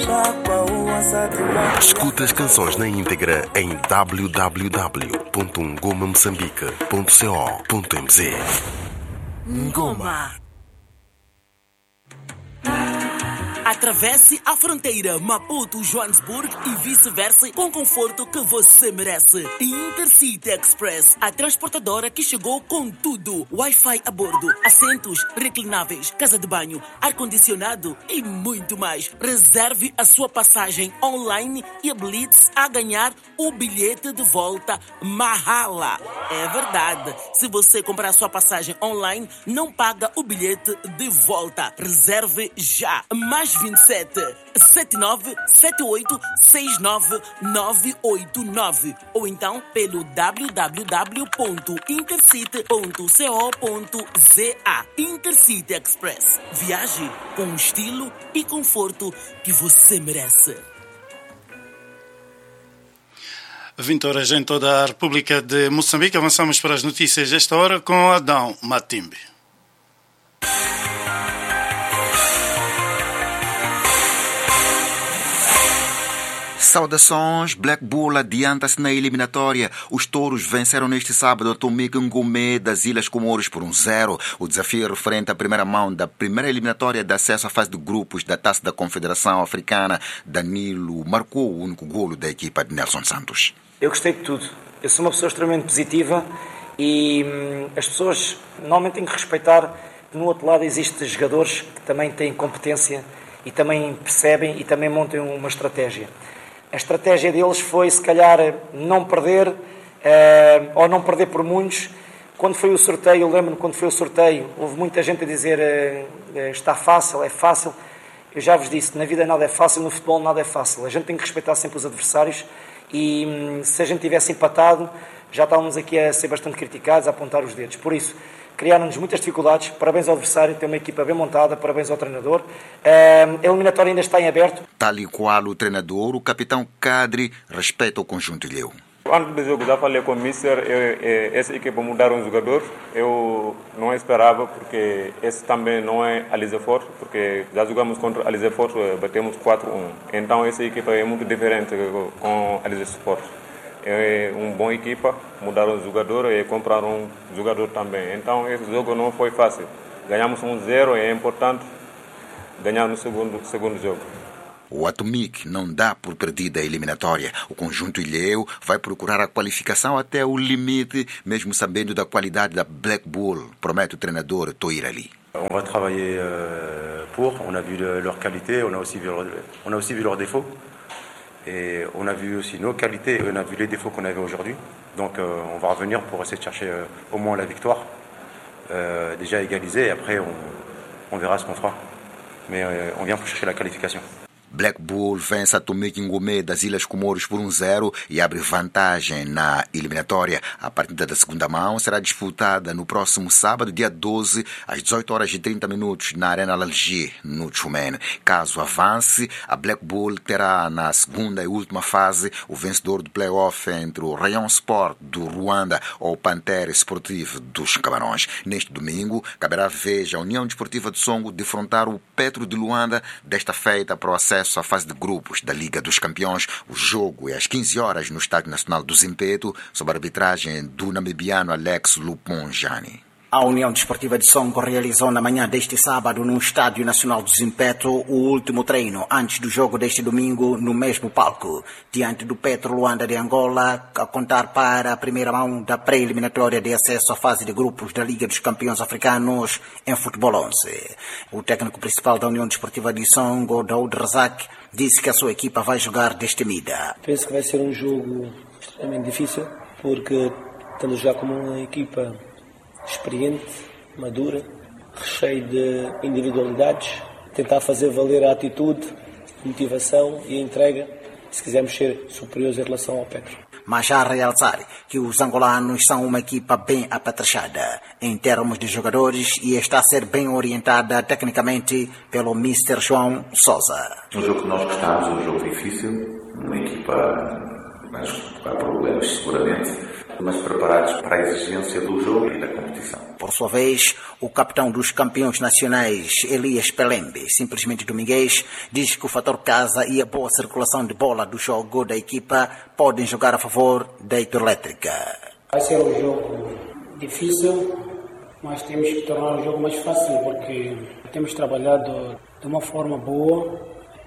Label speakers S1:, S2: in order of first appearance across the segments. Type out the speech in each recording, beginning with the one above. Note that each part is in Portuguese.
S1: Escuta as canções na íntegra em www.ngomamoçambique.co.mz. Ngoma.
S2: Atravesse a fronteira Maputo-Joanesburgo e vice-versa com o conforto que você merece. Intercity Express, a transportadora que chegou com tudo. Wi-Fi a bordo, assentos reclináveis, casa de banho, ar-condicionado e muito mais. Reserve a sua passagem online e habilite-se a ganhar o bilhete de volta Mahala. É verdade. Se você comprar a sua passagem online, não paga o bilhete de volta. Reserve já. Mais 27 79 78 69 989 ou então pelo www.intercity.co.za. Intercity Express. Viaje com o estilo e conforto que você merece.
S3: 20 horas em toda a República de Moçambique. Avançamos para as notícias desta hora com Adão Matimbe.
S4: Saudações, Black Bull adianta-se na eliminatória. Os touros venceram neste sábado a Tomé Ngomé das Ilhas Comores por 1-0. O desafio é referente à primeira mão da primeira eliminatória de acesso à fase de grupos da Taça da Confederação Africana. Danilo marcou o único golo da equipa de Nelson Santos.
S5: Eu gostei de tudo. Eu sou uma pessoa extremamente positiva e as pessoas normalmente têm que respeitar que no outro lado existem jogadores que também têm competência e também percebem e também montam uma estratégia. A estratégia deles foi, se calhar, não perder, ou não perder por muitos. Quando foi o sorteio, eu lembro-me, quando foi o sorteio, houve muita gente a dizer está fácil, é fácil. Eu já vos disse, na vida nada é fácil, no futebol nada é fácil. A gente tem que respeitar sempre os adversários e se a gente tivesse empatado, já estávamos aqui a ser bastante criticados, a apontar os dedos. Por isso, criaram-nos muitas dificuldades. Parabéns ao adversário, tem uma equipa bem montada, parabéns ao treinador. A eliminatória ainda está em aberto.
S4: Tal e qual o treinador, o capitão Kadri respeita o conjunto ilhéu.
S6: Antes do jogo já falei com o Mister, essa equipa mudaram um jogador. Eu não esperava, porque esse também não é Alizé Forte, porque já jogamos contra Alizé Forte, batemos 4-1. Então essa equipa é muito diferente com Alizé Forte. É uma boa equipa, mudaram o jogador e compraram um jogador também. Então esse jogo não foi fácil. Ganhamos 1-0, é importante ganhar no segundo jogo.
S4: O Atomic não dá por perdida a eliminatória. O conjunto ilhéu vai procurar a qualificação até o limite, mesmo sabendo da qualidade da Black Bull, promete o treinador Toir Ali.
S7: On va travailler pour, on a vu leur qualité, on a aussi vu leurs défauts. Et on a vu aussi nos qualités et on a vu les défauts qu'on avait aujourd'hui. Donc on va revenir pour essayer de chercher au moins la victoire. Déjà égalisée et après on verra ce qu'on fera. Mais on vient pour chercher la qualification.
S4: Black Bull vence a Tomé Ngomé das Ilhas Comores por 1-0 e abre vantagem na eliminatória. A partida da segunda mão será disputada no próximo sábado, dia 12, às 18h30 na Arena Lalgir, no Tchumene. Caso avance, a Black Bull terá na segunda e última fase o vencedor do play-off entre o Rayon Sport do Ruanda ou o Pantera Esportivo dos Camarões. Neste domingo, caberá a vez a União Desportiva de Songo defrontar o Petro de Luanda, desta feita para o acesso à fase de grupos da Liga dos Campeões. O jogo é às 15h no Estádio Nacional do Zimpeto, sob a arbitragem do namibiano Alex Luponjani.
S8: A União Desportiva de Songo realizou na manhã deste sábado no Estádio Nacional do Zimpeto o último treino antes do jogo deste domingo no mesmo palco, diante do Petro Luanda de Angola, a contar para a primeira mão da pré-eliminatória de acesso à fase de grupos da Liga dos Campeões Africanos em Futebol 11. O técnico principal da União Desportiva de Songo, Daoud Razak, disse que a sua equipa vai jogar destemida.
S9: Penso que vai ser um jogo extremamente difícil, porque estamos a jogar como uma equipa experiente, madura, recheio de individualidades, tentar fazer valer a atitude, a motivação e a entrega, se quisermos ser superiores em relação ao Petro.
S8: Mas já realçar que os angolanos são uma equipa bem apetrechada em termos de jogadores e está a ser bem orientada tecnicamente pelo Mr. João Sousa.
S10: Um jogo que nós gostamos, um jogo difícil, uma equipa mas há problemas seguramente, mas preparados para a exigência do jogo e da competição.
S8: Por sua vez, o capitão dos campeões nacionais, Elias Pelembe, simplesmente dominguês, diz que o fator casa e a boa circulação de bola do jogo da equipa podem jogar a favor da Hidroelétrica.
S11: Vai ser um jogo difícil, mas temos que tornar o jogo mais fácil, porque temos trabalhado de uma forma boa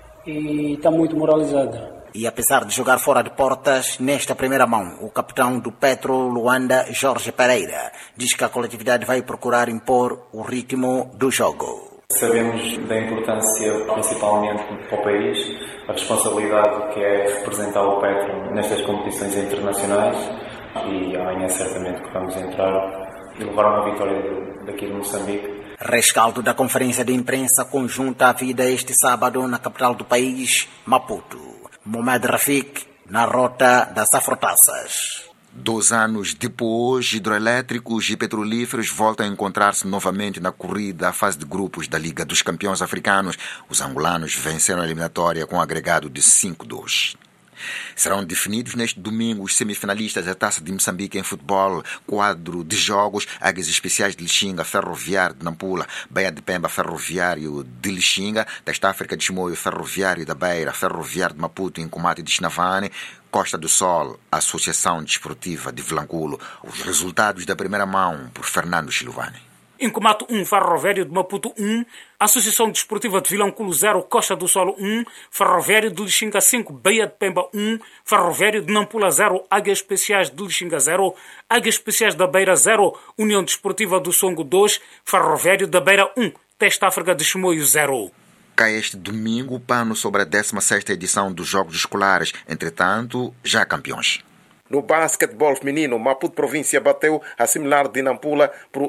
S11: e está muito moralizada.
S8: E apesar de jogar fora de portas, nesta primeira mão, o capitão do Petro Luanda, Jorge Pereira, diz que a coletividade vai procurar impor o ritmo do jogo.
S12: Sabemos da importância, principalmente para o país, a responsabilidade que é representar o Petro nestas competições internacionais e amanhã certamente que vamos entrar e levar uma vitória daqui de Moçambique.
S8: Rescaldo da conferência de imprensa conjunta à vida este sábado na capital do país, Maputo. Mohamed Rafik, na rota das afrotaças.
S4: 2 anos depois, hidroelétricos e petrolíferos voltam a encontrar-se novamente na corrida à fase de grupos da Liga dos Campeões Africanos. Os angolanos venceram a eliminatória com um agregado de 5-2. Serão definidos neste domingo os semifinalistas da Taça de Moçambique em futebol. Quadro de jogos: Águias Especiais de Lixinga, Ferroviário de Nampula, Baía de Pemba, Ferroviário de Lixinga, Testa África de Chimoio, Ferroviário da Beira, Ferroviário de Maputo, Incomate de Chinavane, Costa do Sol, Associação Desportiva de Vilanculo. Os resultados da primeira mão por Fernando Chiluvane.
S13: Incomate 1, Ferroviário de Maputo 1, Associação Desportiva de Vilanculo 0, Costa do Sol 1, Ferroviário de Lixinga 5, Baía de Pemba 1, Ferroviário de Nampula 0, Águias Especiais de Lixinga 0, Águias Especiais da Beira 0, União Desportiva do Songo 2, Ferroviário da Beira 1, Testa África de Chimoio 0.
S4: Cai este domingo o pano sobre a 16ª edição dos Jogos Escolares, entretanto, já campeões.
S14: No basquetebol feminino, Maputo Província bateu a similar de Nampula por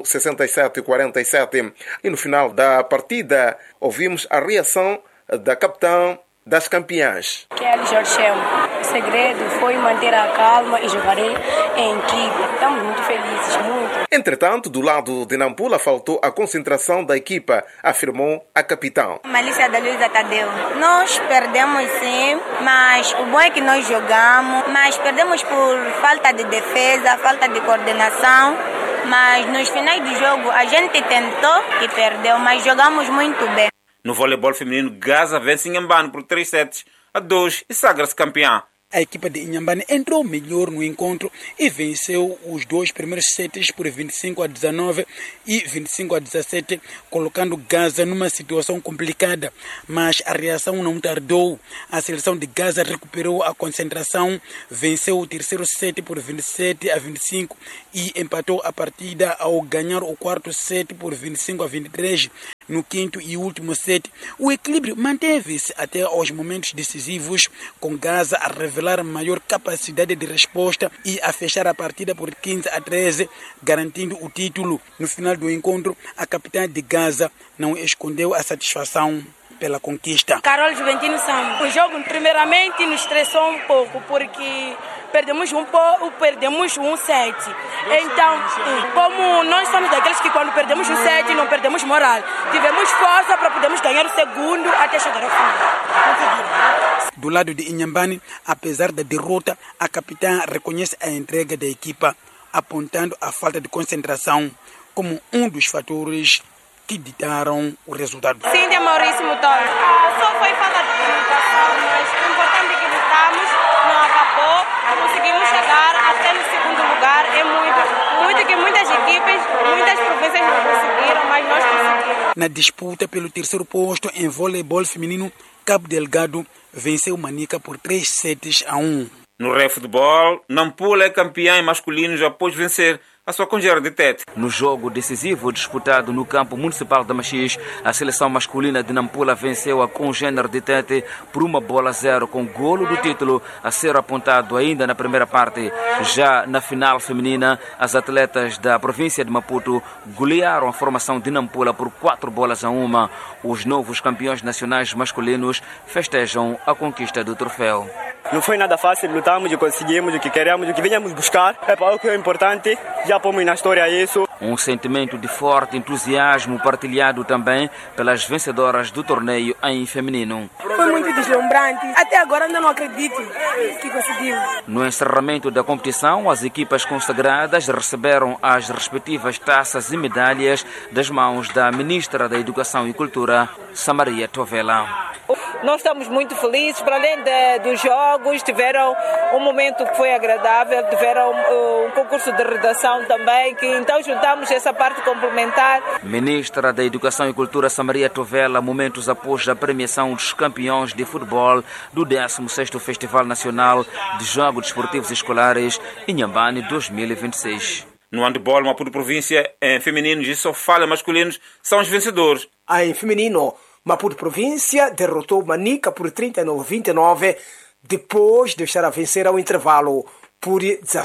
S14: 67-47. E no final da partida, ouvimos a reação da capitã das campeãs.
S15: Kelly Jorgel, o segredo foi manter a calma e jogarei em equipe. Estamos muito felizes, muito.
S14: Entretanto, do lado de Nampula faltou a concentração da equipa, afirmou a capitã.
S15: Malícia da Luísa Tadeu. Nós perdemos sim, mas o bom é que nós jogamos, mas perdemos por falta de defesa, falta de coordenação. Mas nos finais do jogo a gente tentou e perdeu, mas jogamos muito bem.
S16: No voleibol feminino, Gaza vence Inhambane por 3-2 e sagra-se campeã.
S17: A equipa de Inhambane entrou melhor no encontro e venceu os 2 primeiros sets por 25-19 e 25-17, colocando Gaza numa situação complicada. Mas a reação não tardou. A seleção de Gaza recuperou a concentração, venceu o terceiro set por 27-25 e empatou a partida ao ganhar o quarto set por 25-23. No quinto e último set, o equilíbrio manteve-se até aos momentos decisivos, com Gaza a revelar maior capacidade de resposta e a fechar a partida por 15-13, garantindo o título. No final do encontro, a capitã de Gaza não escondeu a satisfação pela conquista.
S18: Carol Juventino Sam. O jogo primeiramente nos estressou um pouco, porque perdemos um set. Então, como nós somos daqueles que quando perdemos um set não perdemos moral, tivemos força para podermos ganhar o segundo até chegar ao fim.
S17: Do lado de Inhambane, apesar da derrota, a capitã reconhece a entrega da equipa, apontando a falta de concentração como um dos fatores que ditaram o resultado.
S18: Cíntia Maurício Motor. Só foi falta de comunicação, mas o importante é que lutamos, não acabou, conseguimos chegar até no segundo lugar. É muito que muitas equipes, muitas províncias não conseguiram, mas nós conseguimos.
S17: Na disputa pelo terceiro posto em voleibol feminino, Cabo Delgado venceu Manica por 3-1.
S16: No refutebol, Nampula é campeã em masculinos após vencer a sua congênere de Tete.
S19: No jogo decisivo disputado no campo municipal de Machis, a seleção masculina de Nampula venceu a congênere de Tete por 1-0, com golo do título a ser apontado ainda na primeira parte. Já na final feminina, as atletas da província de Maputo golearam a formação de Nampula por 4-1. Os novos campeões nacionais masculinos festejam a conquista do troféu.
S20: Não foi nada fácil, lutamos e conseguimos o que queremos, o que vinhamos buscar. O que é importante, já pomos na história isso.
S19: Um sentimento de forte entusiasmo partilhado também pelas vencedoras do torneio em feminino.
S18: Foi muito deslumbrante. Até agora ainda não acredito que conseguimos.
S19: No encerramento da competição, as equipas consagradas receberam as respectivas taças e medalhas das mãos da Ministra da Educação e Cultura, Samaria Tovela.
S20: Nós estamos muito felizes, para além dos jogos, tiveram um momento que foi agradável, tiveram um concurso de redação também, que então juntamos essa parte complementar.
S19: Ministra da Educação e Cultura Samaria Tovela, momentos após a premiação dos campeões de futebol do 16º Festival Nacional de Jogos Desportivos Escolares Inhambane 2026.
S16: No handball, Maputo Província, em femininos e Sofala masculinos, são os vencedores.
S21: Em feminino, Maputo Província derrotou Manica por 39-29, depois de estar a vencer ao intervalo por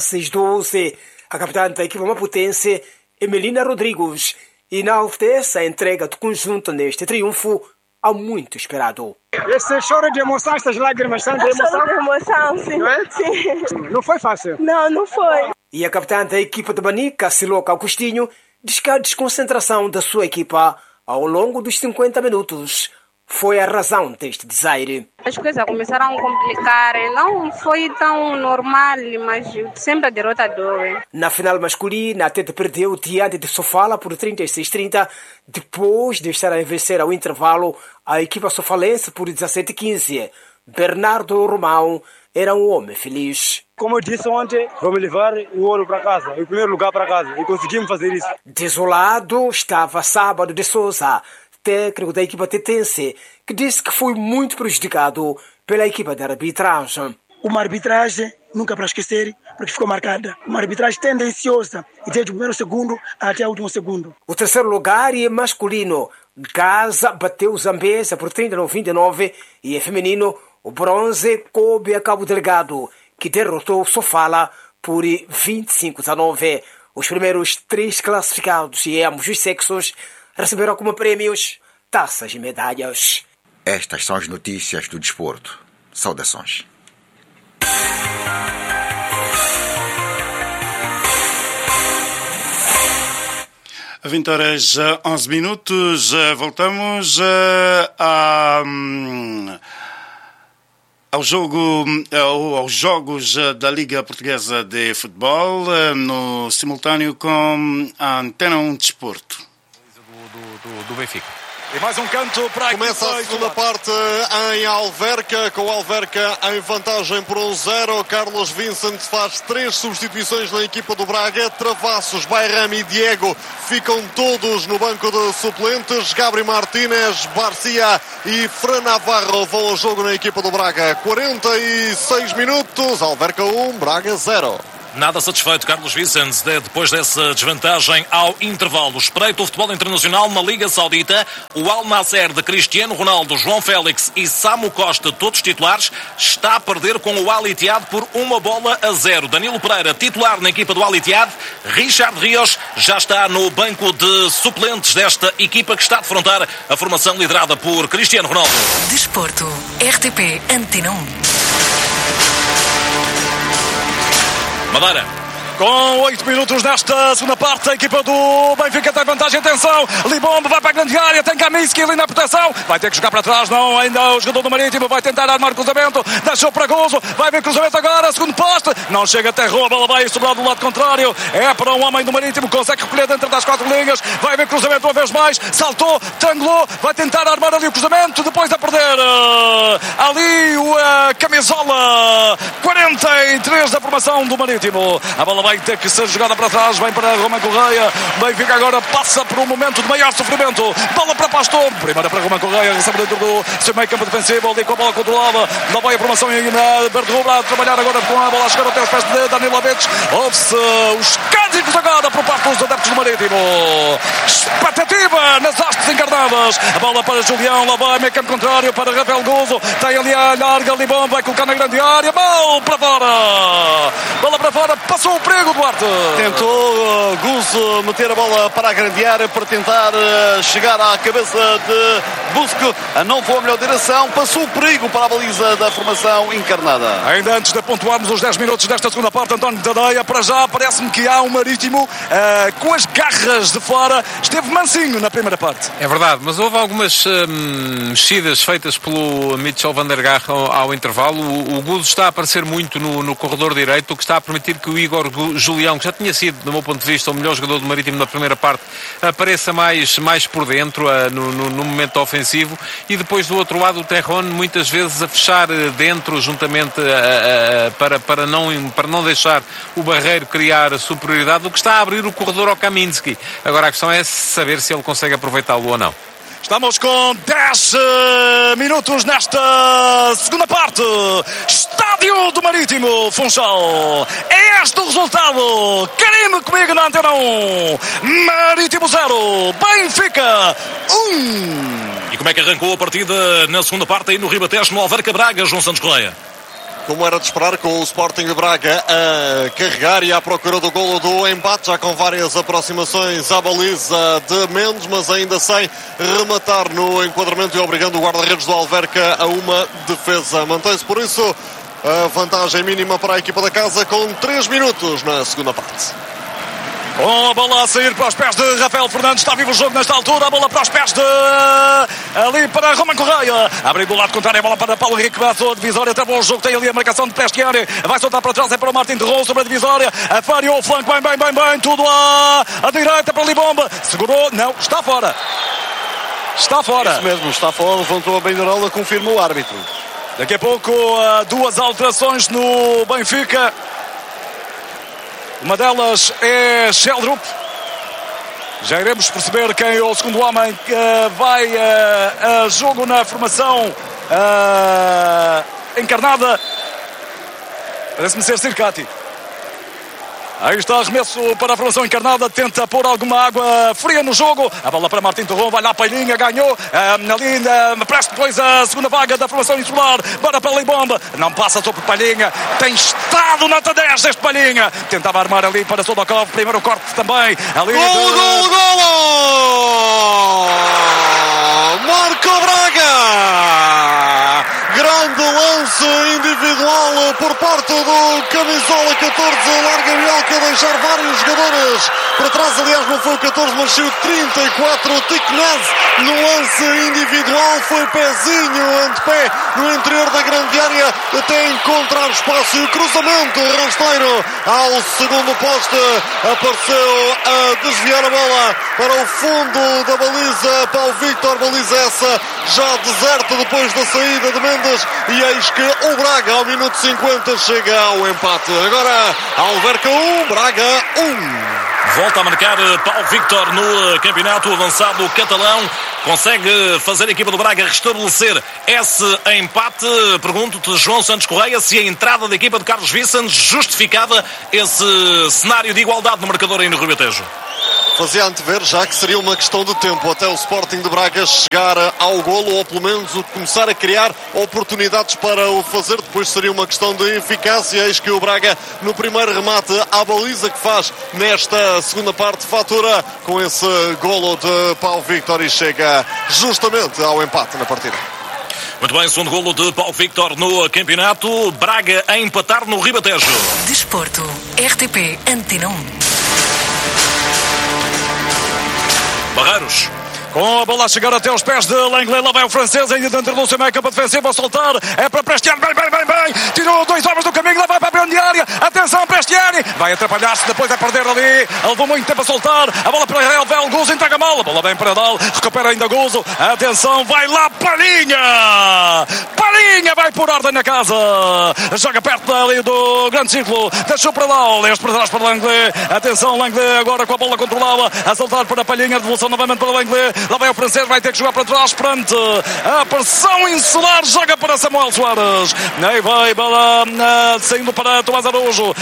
S21: 16-12. A capitã da equipa maputense, Emelina Rodrigues, enaltece a entrega do conjunto neste triunfo há muito esperado.
S22: Esse choro de emoção, essas lágrimas são de emoção?
S18: De emoção, sim.
S22: Não é?
S18: Sim.
S22: Não foi fácil?
S18: Não, não foi.
S21: E a capitã da equipa de Manica, Siloca Agostinho, diz que a desconcentração da sua equipa ao longo dos 50 minutos foi a razão deste desaire.
S23: As coisas começaram a complicar, não foi tão normal, mas sempre a derrota dói.
S21: Na final masculina, a Tete perdeu diante de Sofala por 36-30, depois de estar a vencer ao intervalo a equipa sofalense por 17-15. Bernardo Romão era um homem feliz.
S22: Como eu disse ontem, vamos levar o ouro para casa, o primeiro lugar para casa, e conseguimos fazer isso.
S21: Desolado estava Sábado de Souza, técnico da equipa tetense, que disse que foi muito prejudicado pela equipa de arbitragem.
S22: Uma arbitragem, nunca para esquecer, porque ficou marcada. Uma arbitragem tendenciosa, e desde o primeiro segundo até o último segundo.
S21: O terceiro lugar é masculino. Gaza bateu Zambésia por 39-29 e é feminino. O bronze coube a Cabo Delgado, que derrotou Sofala por 25-19. Os primeiros 3 classificados e ambos os sexos receberam como prêmios taças e medalhas.
S4: Estas são as notícias do desporto. Saudações.
S3: 20h11. Voltamos aos jogos da Liga Portuguesa de Futebol, no simultâneo com a Antena 1 Desporto.
S24: Do Benfica. E mais um canto para
S25: começa a segunda parte em Alverca, com o Alverca em vantagem por 1-0. Carlos Vincent faz 3 substituições na equipa do Braga. Travassos, Bayram e Diego ficam todos no banco de suplentes. Gabriel Martínez, Barcia e Fran Navarro vão ao jogo na equipa do Braga. 46 minutos, Alverca 1, Braga 0.
S24: Nada satisfeito Carlos Vicente depois dessa desvantagem ao intervalo. Espreita o futebol internacional na Liga Saudita. O Al Nassr de Cristiano Ronaldo, João Félix e Samu Costa, todos titulares, está a perder com o Al Ittihad por 1-0. Danilo Pereira, titular na equipa do Al Ittihad. Richard Rios já está no banco de suplentes desta equipa que está a defrontar a formação liderada por Cristiano Ronaldo.
S26: Desporto, RTP Antena 1.
S24: Madeira. Com 8 minutos nesta segunda parte, a equipa do Benfica tem vantagem. Atenção, Libombo vai para a grande área, tem Kaminski ali na proteção, vai ter que jogar para trás, não, ainda o jogador do Marítimo vai tentar armar o cruzamento, deixou para Gozo, vai ver cruzamento agora, segundo poste, não chega até rua, a bola vai sobrar do lado contrário, é para um homem do Marítimo, consegue recolher dentro das 4 linhas, vai ver cruzamento uma vez mais, saltou, triangulou, vai tentar armar ali o cruzamento, depois a perder ali a camisola 43 da formação do Marítimo, a bola vai ter que ser jogada para trás, vem para Romain Correia. Benfica agora passa por um momento de maior sofrimento. Bola para Pastor, primeira para Romain Correia, recebe dentro do seu meio campo defensivo, ali com a bola controlada. Lá vai a formação em Bertrubra a trabalhar agora com a bola a chegar até os pés de Danilovic. Ouve-se os cânticos agora por parte dos adeptos do Marítimo. Expectativa nas hastes encarnadas. A bola para Julião, lá vai meio campo contrário para Rafael Gozo. Tem ali a larga Libombo. Libomba, vai colocar na grande área, bola para fora, passou o perigo, Duarte.
S25: Tentou Guzo meter a bola para a grande área para tentar chegar à cabeça de Busco, não foi a melhor direção, passou o perigo para a baliza da formação encarnada.
S24: Ainda antes de pontuarmos os 10 minutos desta segunda parte, António Tadeia, para já parece-me que há um Marítimo com as garras de fora, esteve mansinho na primeira parte.
S1: É verdade, mas houve algumas mexidas feitas pelo Mitchell van der Gaag ao intervalo. O Guzo está a aparecer muito no corredor direito, o que está a permitir que o Igor Julião, que já tinha sido, do meu ponto de vista, o melhor jogador do Marítimo na primeira parte, apareça mais por dentro, no momento ofensivo, e depois do outro lado o Terron muitas vezes a fechar dentro, juntamente para não deixar o Barreiro criar superioridade, o que está a abrir o corredor ao Kaminski. Agora a questão é saber se ele consegue aproveitá-lo ou não.
S24: Estamos com 10 minutos nesta segunda parte. Estádio do Marítimo, Funchal. É este o resultado. Carime comigo na Antena 1. Marítimo 0, Benfica 1. E como é que arrancou a partida na segunda parte aí no Ribatejo, no Alverca Braga, João Santos Correia?
S25: Como era de esperar, com o Sporting de Braga a carregar e à procura do golo do empate, já com várias aproximações à baliza de Mendes, mas ainda sem rematar no enquadramento e obrigando o guarda-redes do Alverca a uma defesa. Mantém-se, por isso, a vantagem mínima para a equipa da casa com 3 minutos na segunda parte.
S24: Com a bola a sair para os pés de Rafael Fernandes, está vivo o jogo nesta altura, a bola para os pés de ali para Roman Correia, abrindo do lado contrário, a bola para Paulo Henrique Basso, divisória, travou o jogo, tem ali a marcação de Prestiani, vai soltar para trás, é para o Martin Terron sobre a divisória, afariou o flanco, bem, tudo à direita para Libomba, segurou, não, está fora.
S25: Isso mesmo, está fora, levantou a bandeirola, confirma o árbitro.
S24: Daqui a pouco, 2 alterações no Benfica. Uma delas é Sheldrup. Já iremos perceber quem é o segundo homem que vai a jogo na formação encarnada. Parece-me ser Circati. Aí está arremesso para a formação encarnada, tenta pôr alguma água fria no jogo, a bola para Martin Terron, vai lá para a linha, ganhou, ali presta depois a segunda vaga da formação insular, para Libomba, não passa sobre Palhinha, tem estado nota 10 deste Palhinha, tentava armar ali para Sodokov, primeiro corte também, ali
S25: Golo! Marco Braga! Grande lance individual por parte do camisola 14, larga Bielka a deixar vários jogadores para trás. Aliás, não foi o 14, mas sim o 34, o Tiknaz, no lance individual, foi pezinho, antepé no interior da grande área até encontrar espaço, e o cruzamento rasteiro ao segundo poste apareceu a desviar a bola para o fundo da baliza. Paulo Victor, baliza essa já deserta depois da saída de Mendes, e eis que o Braga ao minuto 50 chega ao empate. Agora Alverca 1, Braga 1.
S24: Volta a marcar Paulo Victor no campeonato avançado catalão. Consegue fazer a equipa do Braga restabelecer esse empate? Pergunto-te, João Santos Correia, se a entrada da equipa de Carlos Vicens justificava esse cenário de igualdade no marcador aí no Ribatejo.
S25: Fazia antever já que seria uma questão de tempo até o Sporting de Braga chegar ao golo, ou pelo menos começar a criar oportunidades para o fazer. Depois seria uma questão de eficácia. Eis que o Braga, no primeiro remate à baliza que faz nesta segunda parte, fatura com esse golo de Paulo Victor e chega justamente ao empate na partida.
S24: Muito bem, segundo golo de Paulo Victor no campeonato. Braga a empatar no Ribatejo.
S26: Desporto, RTP Antena 1.
S24: Barreiros. Com a bola a chegar até os pés de Langley, lá vai o francês, ainda dentro do seu meio campo defensivo, a soltar, é para Prestiani, bem, tirou 2 homens do caminho, lá vai para a grande área, atenção Prestiani, vai atrapalhar-se, depois vai perder ali, levou muito tempo a soltar, a bola para Rafael, Guzo entrega mal, a bola bem para Dal, recupera ainda Guzo, atenção, vai lá Palhinha, vai por ordem na casa, joga perto ali do grande círculo, deixou para Dal, este para trás para Langley, atenção Langley agora com a bola controlada, a soltar para Palhinha, devolução novamente para Langley. Lá vai o francês, vai ter que jogar para trás perante a pressão insular, joga para Samuel Soares. Aí vai bola saindo para Tomás Araújo. De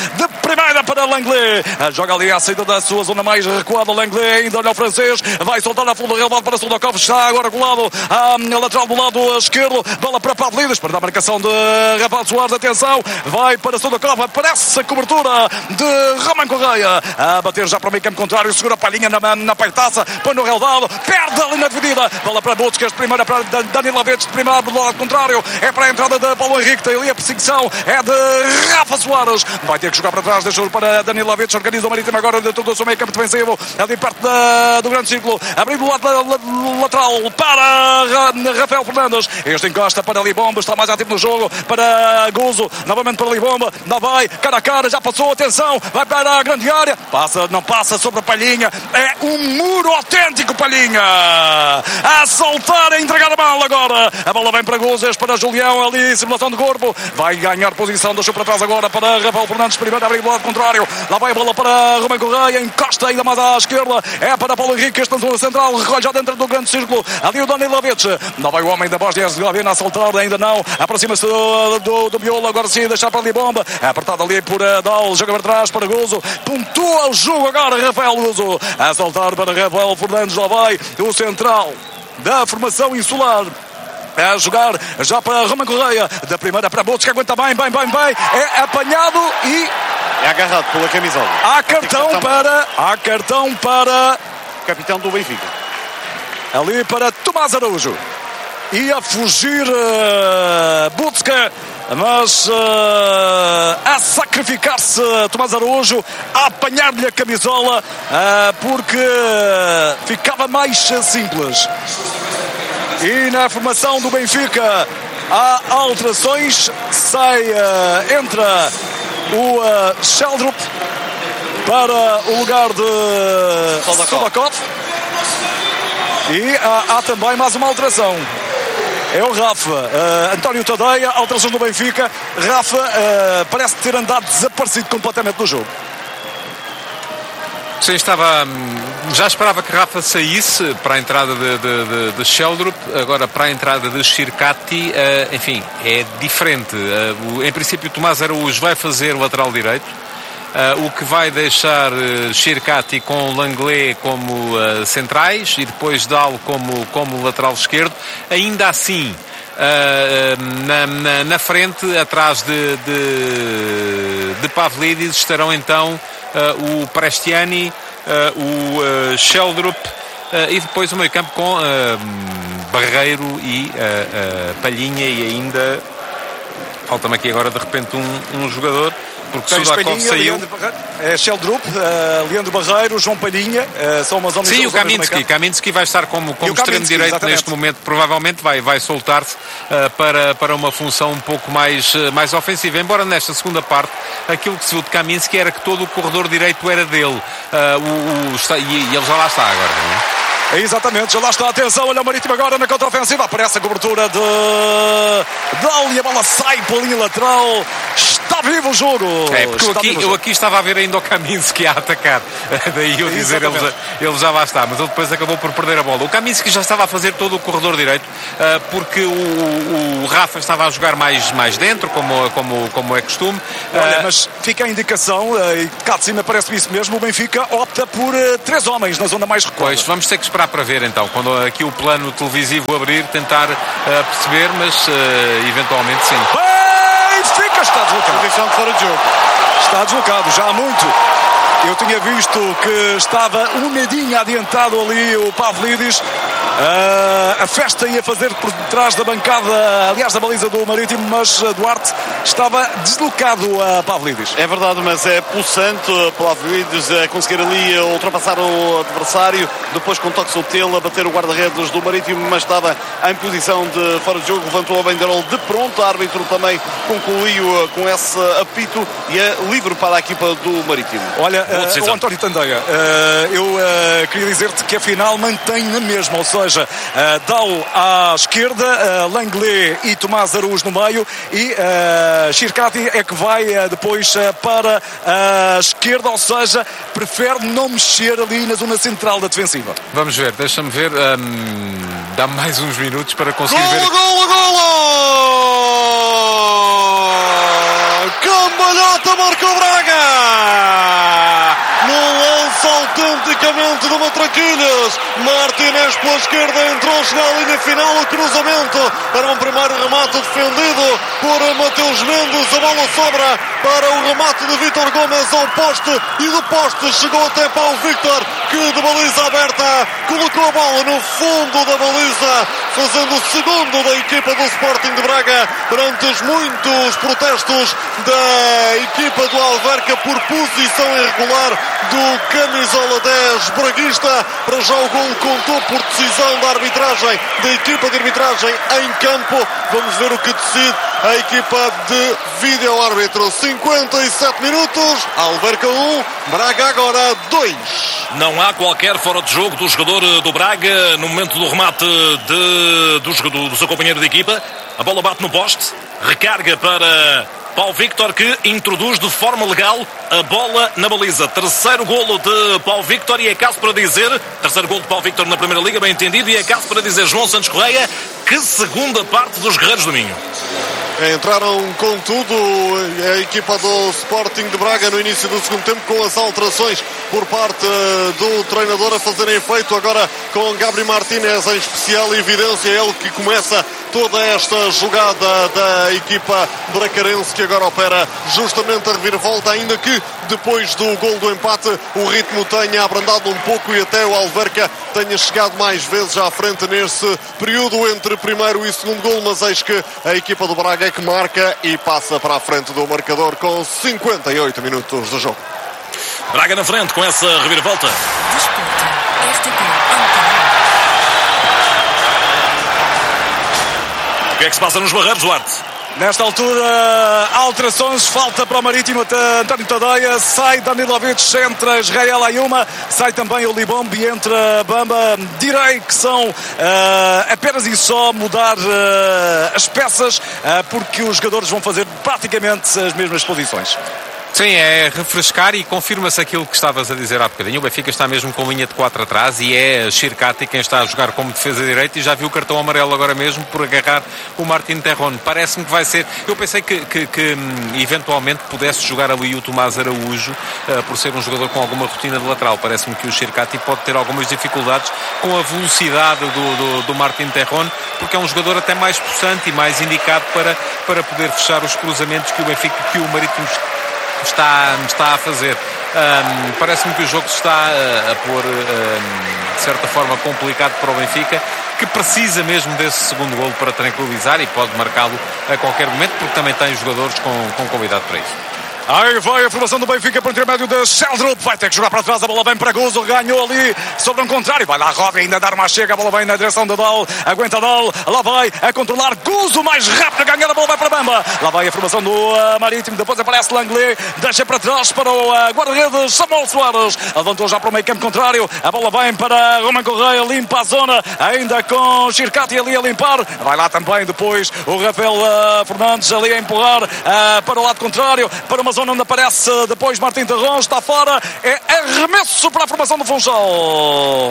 S24: primeira para Langlais. Joga ali à saída da sua zona mais recuada. Langlais ainda olha o francês. Vai soltar a fundo relevado para Sudakov. Está agora colado à lateral do lado esquerdo. Bola para Pavlidis. Para a marcação de Rafael Soares. Atenção. Vai para Sudakov. Aparece a cobertura de Romain Correia. A bater já para o meio campo contrário. Segura a palhinha na peitaça. Põe no relevado. Perde ali na dividida. Bola para Butzkes. Primeira para Danilovic. Primeira do lado contrário. É para a entrada de Paulo Henrique. Tem ali a perseguição. É de Rafa Soares. Vai ter que jogar para trás. Deixou para Danilovic. Organiza o Marítimo agora de todo o seu meio campo defensivo. Ali perto do grande círculo. Abrindo o lado lateral para Rafael Fernandes. Este encosta para Libomba. Está mais ativo no jogo. Para Guzo. Novamente para Libomba. Não vai. Cara a cara. Já passou. Atenção. Vai para a grande área. Passa. Não passa sobre a Palhinha. É um muro autêntico, Palhinha. A soltar. A entregar a bola agora. A bola vem para Guzo. Para Julião. Ali. Simulação de corpo. Vai ganhar posição. Deixou para trás agora para Rafael Fernandes. Primeiro abrir do lado contrário. Lá vai a bola para Romain Correia. Encosta ainda mais à esquerda. É para Paulo Henrique. Este na zona central. Recolhe já dentro do grande círculo. Ali o Danilovic. Não vai o homem da Bósnia-Herzegovina a soltar. Ainda não. Aproxima-se do miolo. Agora sim. Deixar para ali bomba. Apertado ali por Dal. Joga para trás para Guzo. Pontua o jogo agora. Rafael Guzo. A soltar para Rafael Fernandes. Lá vai o central da formação insular. A jogar já para Romain Correia. Da primeira para Botos, que aguenta bem. É apanhado e...
S25: é agarrado pela camisola.
S24: Há cartão para...
S25: capitão do Benfica.
S24: Ali para Tomás Araújo. E a fugir Butska, mas a sacrificar-se Tomás Araújo, a apanhar-lhe a camisola, porque ficava mais simples. E na formação do Benfica há alterações. Entra o Sheldrup para o lugar de Sudakov. E há também mais uma alteração. É o Rafa. António Tadeia, alteração do Benfica. Rafa parece ter andado desaparecido completamente do jogo.
S1: Sim, já esperava que Rafa saísse para a entrada de Sheldrup. Agora para a entrada de Shirkati, enfim, é diferente. Em princípio Tomás Araújo vai fazer o lateral direito, o que vai deixar Shirkati com Langlais como centrais e depois Dal como lateral esquerdo. Ainda assim, na frente, atrás de Pavlidis, estarão então o Prestiani, o Sheldrup e depois o meio campo com Barreiro e Palhinha, e ainda falta-me aqui agora de repente um jogador, porque Sudakov saiu.
S24: É Sheldrup, Leandro Barreiro, João Palhinha, são umas homens.
S1: Sim, o Kaminski vai estar como extremo direito, exatamente. Neste momento, provavelmente vai soltar-se para uma função um pouco mais ofensiva, embora nesta segunda parte aquilo que se viu de Kaminski era que todo o corredor direito era dele, e ele já lá está agora, não é?
S24: Exatamente, já lá está, atenção, olha o Marítimo agora na contra-ofensiva, aparece a cobertura de Dal e a bola sai pela linha lateral. Está vivo o jogo.
S1: Porque eu aqui estava a ver ainda o Kaminski a atacar, daí eu dizer ele já lá está, mas ele depois acabou por perder a bola. O Kaminski já estava a fazer todo o corredor direito, porque o Rafa estava a jogar mais dentro, como é costume.
S24: Olha, mas fica a indicação, e cá de cima parece isso mesmo, o Benfica opta por 3 homens na zona mais recuada.
S1: Pois, vamos ter que esperar para ver então, quando aqui o plano televisivo abrir, tentar perceber, mas eventualmente sim.
S24: Benfica está deslocado.
S25: Posição de fora de jogo.
S24: Está deslocado, já há muito. Eu tinha visto que estava um nadinho adiantado ali o Pavlidis. A festa ia fazer por trás da bancada, aliás, da baliza do Marítimo, mas Duarte estava deslocado a Pavlidis.
S25: É verdade, mas é pulsante Pavlidis a conseguir ali ultrapassar o adversário, depois com toque sutil a bater o guarda-redes do Marítimo, mas estava em posição de fora de jogo, levantou a banderola de pronto, o árbitro também concluiu com esse apito e é livre para a equipa do Marítimo.
S24: Olha, o António Tadeia, eu queria dizer-te que a final mantém na mesma, ou seja, Dal à esquerda, Langlais e Tomás Araújo no meio, e Shirkati é que vai depois para a esquerda, ou seja, prefere não mexer ali na zona central da defensiva.
S1: Vamos ver, deixa-me ver, dá-me mais uns minutos para conseguir ver.
S25: Golo! cambalhota, marcou Braga! Num lance autenticamente de matraquilhas, Martínez pela esquerda entrou, chegou à linha final, o cruzamento para um primeiro remate defendido por Mateus Mendes, a bola sobra para o remate de Vítor Gomes ao poste, e do poste chegou até para o Víctor, que de baliza aberta colocou a bola no fundo da baliza, fazendo o segundo da equipa do Sporting de Braga perante os muitos protestos da equipa do Alverca por posição irregular do camisola 10 braguista. Para já o gol contou por decisão da arbitragem, da equipa de arbitragem em campo. Vamos ver o que decide a equipa de vídeo-árbitro. 57 minutos, Alverca 1, Braga agora 2.
S24: Não há qualquer fora de jogo do jogador do Braga no momento do remate do seu companheiro de equipa. A bola bate no poste, recarga para Paulo Victor, que introduz de forma legal a bola na baliza. Terceiro golo de Paulo Victor, e é caso para dizer, terceiro golo de Paulo Victor na Primeira Liga, bem entendido, e é caso para dizer, João Santos Correia, que segunda parte dos Guerreiros do Minho.
S25: Entraram com tudo a equipa do Sporting de Braga no início do segundo tempo, com as alterações por parte do treinador a fazerem efeito, agora com Gabriel Martínez em especial evidência, é ele que começa toda esta jogada da equipa bracarense, que agora opera justamente a reviravolta, ainda que depois do gol do empate o ritmo tenha abrandado um pouco e até o Alverca tenha chegado mais vezes à frente nesse período entre primeiro e segundo gol, mas eis que a equipa do Braga é que marca e passa para a frente do marcador com 58 minutos de jogo.
S24: Braga na frente com essa reviravolta. O que é que se passa nos Barreiros, Duarte? Nesta altura, alterações, falta para o Marítimo, António Tadeia, sai Danilovic, entra Israel Ayuma, sai também o Libombe, entra Bamba. Direi que são apenas e só mudar as peças, porque os jogadores vão fazer praticamente as mesmas posições.
S1: Sim, é refrescar, e confirma-se aquilo que estavas a dizer há bocadinho. O Benfica está mesmo com linha de 4 atrás e é Xircati quem está a jogar como defesa direita, e já viu o cartão amarelo agora mesmo por agarrar o Martín Terrón. Parece-me que vai ser... Eu pensei que eventualmente pudesse jogar ali o Tomás Araújo, por ser um jogador com alguma rotina de lateral. Parece-me que o Xircati pode ter algumas dificuldades com a velocidade do Martín Terrón, porque é um jogador até mais possante e mais indicado para poder fechar os cruzamentos que o Benfica, que o Marítimo está a fazer. Parece-me que o jogo se está a pôr de certa forma complicado para o Benfica, que precisa mesmo desse segundo golo para tranquilizar, e pode marcá-lo a qualquer momento, porque também tem jogadores com qualidade para isso.
S24: Aí vai a formação do Benfica por intermédio de Sheldrup. Vai ter que jogar para trás, a bola vem para Guzo, ganhou ali sobre um contrário. Vai lá Roda, ainda dar uma chega, a bola vem na direção de Dal. Aguenta Dal, lá vai a controlar Guzo, mais rápido a ganhar, a bola vai para Bamba. Lá vai a formação do Marítimo, depois aparece Langley, deixa para trás para o guarda-redes Samuel Soares. Levantou já para o meio campo contrário, a bola vem para Roman Correia, limpa a zona, ainda com Xircati ali a limpar. Vai lá também depois o Rafael Fernandes ali a empurrar para o lado contrário, para uma zona onde aparece depois Martín Terrón, está fora, é arremesso para a formação do Funchal.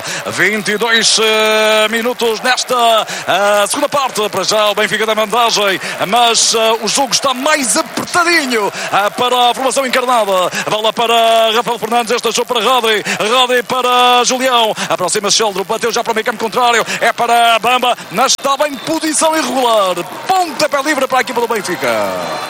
S24: 22 minutos nesta segunda parte. Para já o Benfica da vantagem, mas o jogo está mais apertadinho para a formação encarnada. A bola para Rafael Fernandes, este deixou para Rodri para Julião, aproxima-se Sheldrup, bateu já para o meio campo contrário, é para Bamba, mas estava em posição irregular. Pontapé livre para a equipa do Benfica.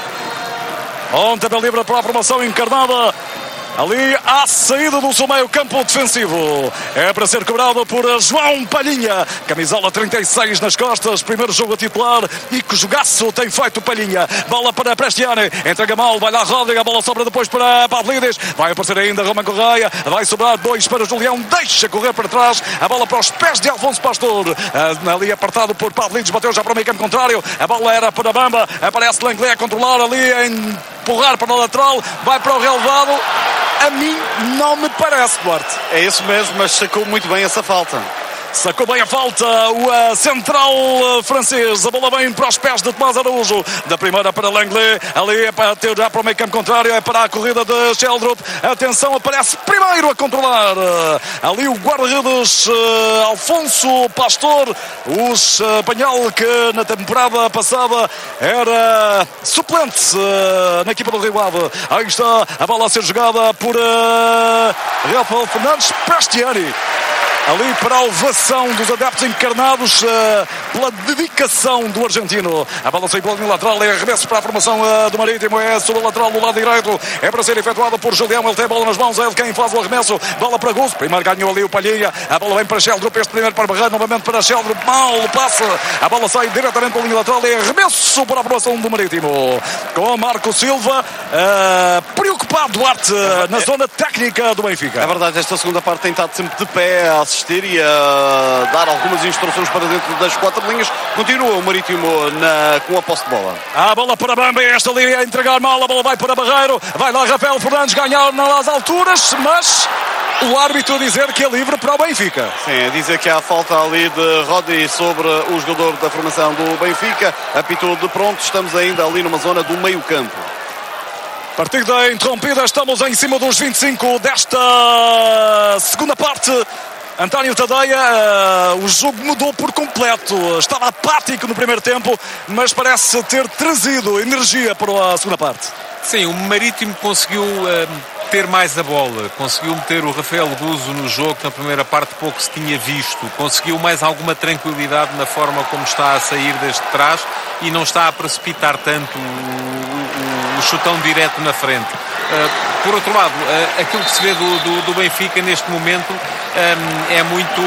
S24: Pontapé livre para a formação encarnada. Ali à saída do seu meio campo defensivo. É para ser cobrado por João Palhinha. Camisola 36 nas costas. Primeiro jogo a titular. E que jogaço tem feito Palhinha. Bola para Prestiani. Entrega mal. Vai lá Rodrigo. A bola sobra depois para Pavlidis. Vai aparecer ainda Roman Correia. Vai sobrar dois para Julião. Deixa correr para trás. A bola para os pés de Alfonso Pastor. Ali apartado por Pavlidis. Bateu já para o meio campo contrário. A bola era para Bamba. Aparece Langley a controlar ali. A empurrar para o lateral. Vai para o relevado. A mim não me parece, Duarte.
S3: É isso mesmo, mas sacou muito bem essa falta.
S24: Sacou bem a falta o central francês. A bola vem para os pés de Tomás Araújo. Da primeira para Langley. Ali é para ter já para o meio campo contrário. É para a corrida de Sheldrup. Atenção, aparece primeiro a controlar. Ali o guarda-redes Alfonso Pastor. O espanhol que na temporada passada era suplente na equipa do Rio Ave. Aí está a bola a ser jogada por Rafael Fernandes Prestiani. Ali para a ovação dos adeptos encarnados pela dedicação do argentino. A bola saiu pela linha lateral, é arremesso para a formação do Marítimo, é sobre a lateral do lado direito, é para ser efetuada por Julião, ele tem a bola nas mãos, é ele quem faz o arremesso, bola para Gusto, primeiro ganhou ali o Palhinha, a bola vem para Sheldrup, este primeiro para Barreiro, novamente para Sheldrup, mal passa, a bola sai diretamente pela linha lateral, é arremesso para a formação do Marítimo, com Marco Silva, preocupado Duarte na zona técnica do Benfica.
S25: É verdade, esta segunda parte tem estado sempre de pé a assistir e a dar algumas instruções para dentro das quatro linhas. Continua o Marítimo com a posse de bola.
S24: A bola para Bamba, esta ali a entregar mal, a bola vai para Barreiro, vai lá Rafael Fernandes ganhar nas alturas, mas o árbitro a dizer que é livre para o Benfica.
S25: Sim, a dizer que há falta ali de Rodi sobre o jogador da formação do Benfica. Apitou de pronto, estamos ainda ali numa zona do meio campo.
S24: Partida interrompida, estamos em cima dos 25 desta segunda parte. António Tadeia, o jogo mudou por completo. Estava apático no primeiro tempo, mas parece ter trazido energia para a segunda parte.
S1: Sim, o Marítimo conseguiu ter mais a bola, conseguiu meter o Rafael Guzo no jogo, que na primeira parte pouco se tinha visto, conseguiu mais alguma tranquilidade na forma como está a sair desde trás e não está a precipitar tanto o chutão direto na frente. Por outro lado, aquilo que se vê do Benfica neste momento é muito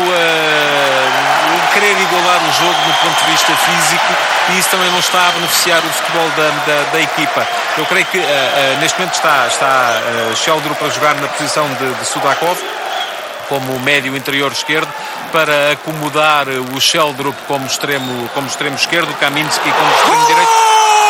S1: querer igualar o jogo do ponto de vista físico, e isso também não está a beneficiar o futebol da equipa. Eu creio que neste momento está Sheldrup a jogar na posição de Sudakov como médio interior esquerdo, para acomodar o Sheldrup como extremo esquerdo, Kaminski como extremo direito.